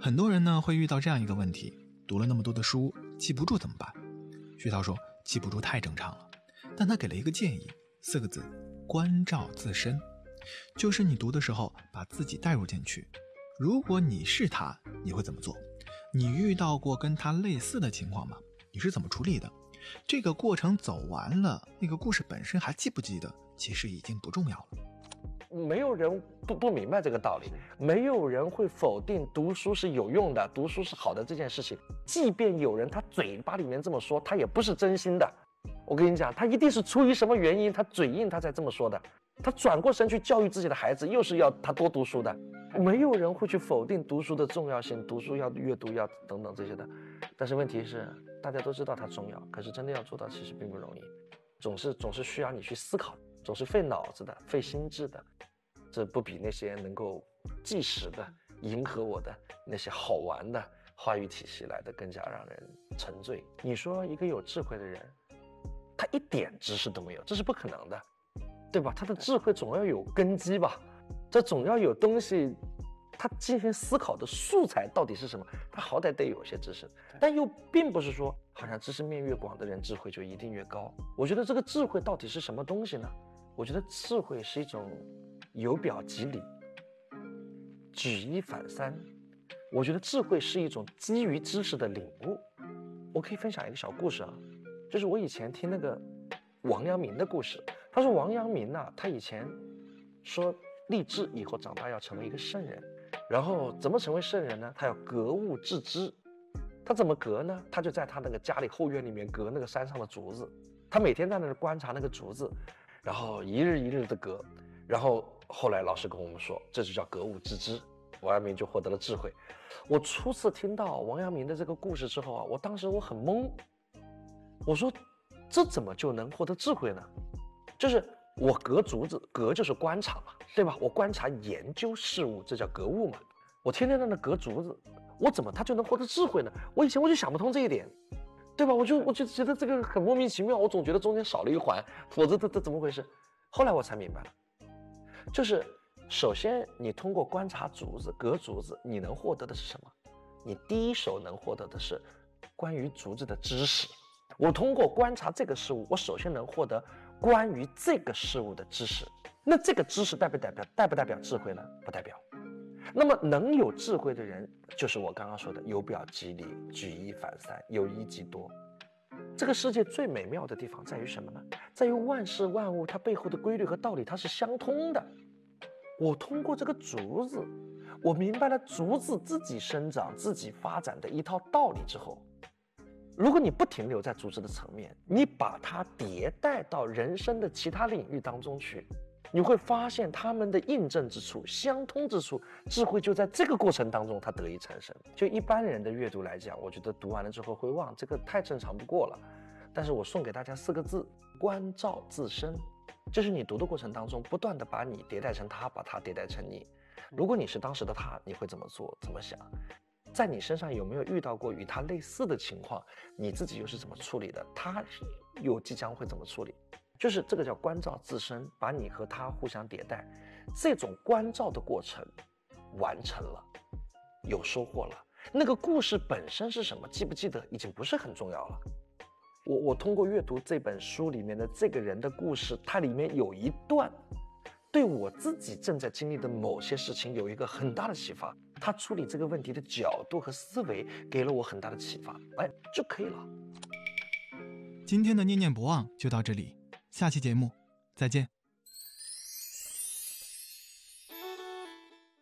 很多人呢会遇到这样一个问题，读了那么多的书，记不住怎么办？徐涛说，记不住太正常了，但他给了一个建议，4个字：关照自身。就是你读的时候把自己带入进去，如果你是他，你会怎么做？你遇到过跟他类似的情况吗？你是怎么处理的？这个过程走完了，那个故事本身还记不记得，其实已经不重要了。 没有人不明白这个道理，没有人会否定读书是有用的，读书是好的这件事情。即便有人他嘴巴里面这么说，他也不是真心的。我跟你讲，他一定是出于什么原因，他嘴硬他才这么说的。他转过身去教育自己的孩子，又是要他多读书的。没有人会去否定读书的重要性，读书要阅读要等等这些的。但是问题是，大家都知道它重要，可是真的要做到其实并不容易，总是需要你去思考，总是费脑子的，费心智的。这不比那些能够即时的迎合我的那些好玩的话语体系来的更加让人沉醉。你说一个有智慧的人，他一点知识都没有，这是不可能的，对吧？他的智慧总要有根基吧，这总要有东西，他进行思考的素材到底是什么？他好歹得有些知识，但又并不是说好像知识面越广的人智慧就一定越高。我觉得这个智慧到底是什么东西呢？我觉得智慧是一种由表及里，举一反三。我觉得智慧是一种基于知识的领悟。我可以分享一个小故事啊，就是我以前听那个王阳明的故事。他说王阳明啊，他以前说立志以后长大要成为一个圣人，然后怎么成为圣人呢？他要格物致知。他怎么格呢？他就在他那个家里后院里面格那个山上的竹子，他每天在那儿观察那个竹子，然后一日一日的格，然后后来老师跟我们说，这就叫格物致知。王阳明就获得了智慧。我初次听到王阳明的这个故事之后啊，当时我很懵，我说这怎么就能获得智慧呢？就是我格竹子，格就是观察嘛，对吧？我观察研究事物，这叫格物嘛。我天天在那格竹子，他就能获得智慧呢？我以前就想不通这一点，对吧？我就觉得这个很莫名其妙，我总觉得中间少了一环，否则这怎么回事？后来我才明白了，就是首先你通过观察竹子、格竹子，你能获得的是什么？你第一手能获得的是关于竹子的知识。我通过观察这个事物，我首先能获得关于这个事物的知识。那这个知识代不代表智慧呢？不代表。那么能有智慧的人，就是我刚刚说的由表及里，举一反三，有一即多。这个世界最美妙的地方在于什么呢？在于万事万物它背后的规律和道理它是相通的。我通过这个竹子，我明白了竹子自己生长、自己发展的一套道理之后，如果你不停留在竹子的层面，你把它迭代到人生的其他领域当中去，你会发现它们的印证之处、相通之处，智慧就在这个过程当中它得以产生。就一般人的阅读来讲，我觉得读完了之后会忘，这个太正常不过了。但是我送给大家4个字：关照自身。就是你读的过程当中，不断的把你迭代成他，把他迭代成你。如果你是当时的他，你会怎么做、怎么想？在你身上有没有遇到过与他类似的情况？你自己又是怎么处理的？他又即将会怎么处理？就是这个叫关照自身，把你和他互相迭代。这种关照的过程完成了，有收获了。那个故事本身是什么，记不记得已经不是很重要了。我通过阅读这本书里面的这个人的故事，它里面有一段对我自己正在经历的某些事情有一个很大的启发，他处理这个问题的角度和思维给了我很大的启发，就可以了。 今天的念念不忘就到这里，下期节目再见。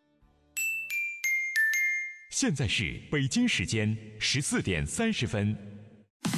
现在是北京时间14点30分。